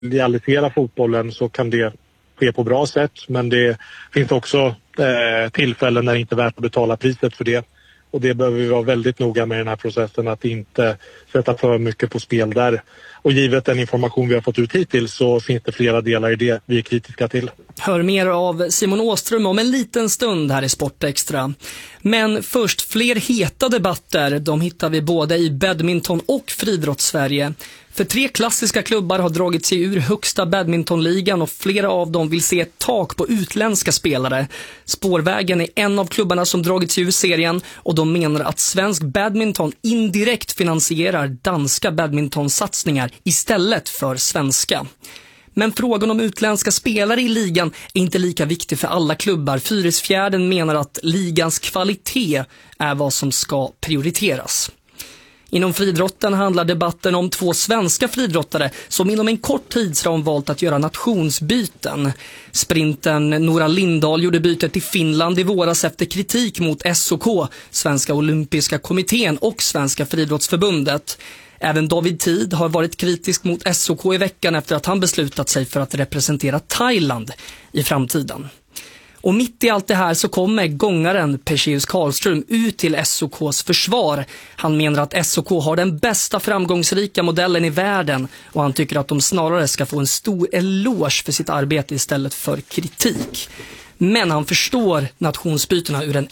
idealisera fotbollen så kan det ske på bra sätt, men det finns också tillfällen när det inte är värt att betala priset för det. Och det behöver vi vara väldigt noga med i den här processen, att inte sätta för mycket på spel där. Och givet den information vi har fått ut hittills så finns det flera delar i det vi är kritiska till. Hör mer av Simon Åström om en liten stund här i Sportextra. Men först, fler heta debatter. De hittar vi både i badminton- och friidrotts-Sverige. För 3 klassiska klubbar har dragit sig ur högsta badmintonligan och flera av dem vill se ett tak på utländska spelare. Spårvägen är en av klubbarna som dragit sig ur serien och de menar att svensk badminton indirekt finansierar danska badmintonsatsningar istället för svenska. Men frågan om utländska spelare i ligan är inte lika viktig för alla klubbar. Fyrisfjärden menar att ligans kvalitet är vad som ska prioriteras. Inom friidrotten handlar debatten om 2 svenska friidrottare som inom en kort tidsram valt att göra nationsbyten. Sprinten Nora Lindahl gjorde bytet till Finland i våras efter kritik mot SOK, Svenska Olympiska Kommittén och Svenska Friidrottsförbundet. Även David Tid har varit kritisk mot SOK i veckan efter att han beslutat sig för att representera Thailand i framtiden. Och mitt i allt det här så kommer gångaren Perseus Karlström ut till SOKs försvar. Han menar att SOK har den bästa framgångsrika modellen i världen och han tycker att de snarare ska få en stor eloge för sitt arbete istället för kritik. Men han förstår nationsbytena ur en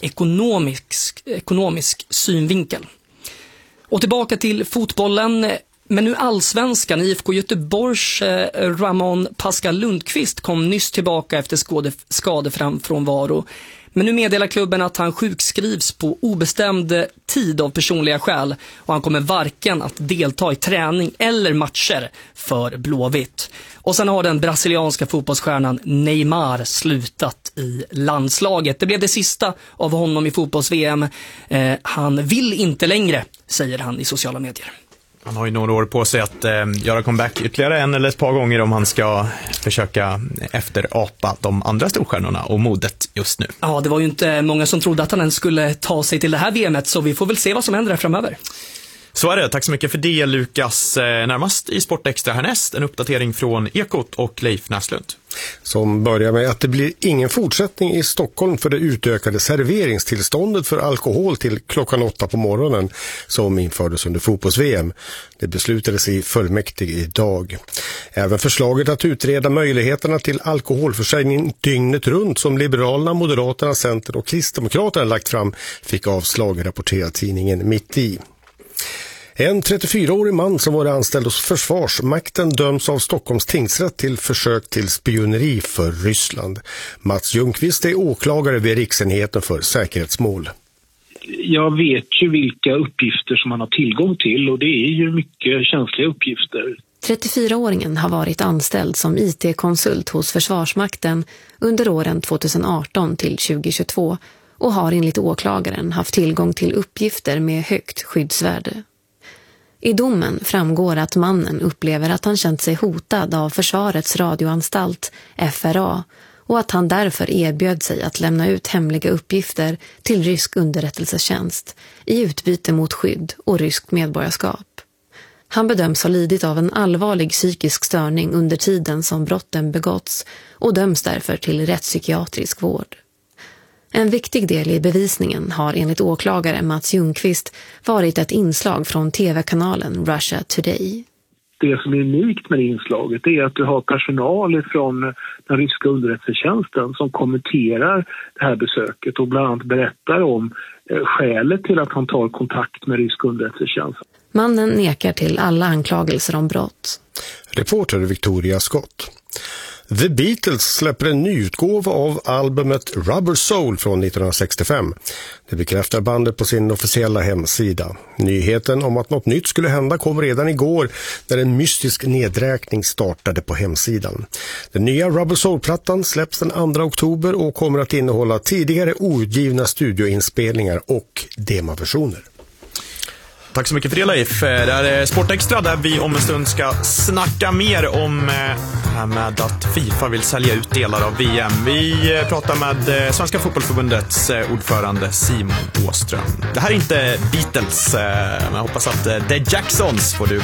ekonomisk synvinkel. Och tillbaka till fotbollen. Men nu allsvenskan, IFK Göteborgs Ramon Pascal Lundqvist kom nyss tillbaka efter skadefrånvaro. Men nu meddelar klubben att han sjukskrivs på obestämd tid av personliga skäl och han kommer varken att delta i träning eller matcher för Blåvitt. Och sen har den brasilianska fotbollsstjärnan Neymar slutat i landslaget. Det blev det sista av honom i fotbolls-VM. Han vill inte längre, säger han i sociala medier. Han har ju några år på sig att göra comeback ytterligare en eller ett par gånger om han ska försöka efterapa de andra storstjärnorna och modet just nu. Ja, det var ju inte många som trodde att han ens skulle ta sig till det här VMet, så vi får väl se vad som händer framöver. Så är det. Tack så mycket för det, Lukas. Närmast i Sportextra härnäst en uppdatering från Ekot och Leif Näslund. Som börjar med att det blir ingen fortsättning i Stockholm för det utökade serveringstillståndet för alkohol till klockan 8 på morgonen som infördes under fotbolls-VM. Det beslutades i fullmäktige idag. Även förslaget att utreda möjligheterna till alkoholförsäljning dygnet runt som Liberalerna, Moderaterna, Centern och Kristdemokraterna lagt fram fick avslag, rapporterar tidningen Mitt i. En 34-årig man som var anställd hos Försvarsmakten döms av Stockholms tingsrätt till försök till spioneri för Ryssland. Mats Ljungqvist är åklagare vid Riksenheten för säkerhetsmål. Jag vet ju vilka uppgifter som man har tillgång till och det är ju mycket känsliga uppgifter. 34-åringen har varit anställd som IT-konsult hos Försvarsmakten under åren 2018 till 2022 och har enligt åklagaren haft tillgång till uppgifter med högt skyddsvärde. I domen framgår att mannen upplever att han känt sig hotad av Försvarets radioanstalt, FRA, och att han därför erbjöd sig att lämna ut hemliga uppgifter till rysk underrättelsetjänst i utbyte mot skydd och ryskt medborgarskap. Han bedöms ha lidit av en allvarlig psykisk störning under tiden som brotten begåtts och döms därför till rättspsykiatrisk vård. En viktig del i bevisningen har enligt åklagare Mats Ljungqvist varit ett inslag från tv-kanalen Russia Today. Det som är unikt med det inslaget är att du har personal från den ryska underrättelsetjänsten som kommenterar det här besöket och bland annat berättar om skälet till att han tar kontakt med rysk underrättelsetjänst. Mannen nekar till alla anklagelser om brott. Reporter Victoria Scott. The Beatles släpper en nyutgåva av albumet Rubber Soul från 1965. Det bekräftar bandet på sin officiella hemsida. Nyheten om att något nytt skulle hända kom redan igår när en mystisk nedräkning startade på hemsidan. Den nya Rubber Soul-plattan släpps den 2 oktober och kommer att innehålla tidigare outgivna studioinspelningar och demoversioner. Tack så mycket för det, Leif. Det här är Sportextra där vi om en stund ska snacka mer om här med att FIFA vill sälja ut delar av VM. Vi pratar med Svenska fotbollförbundets ordförande Simon Åström. Det här är inte Beatles, men jag hoppas att det är Jacksons får du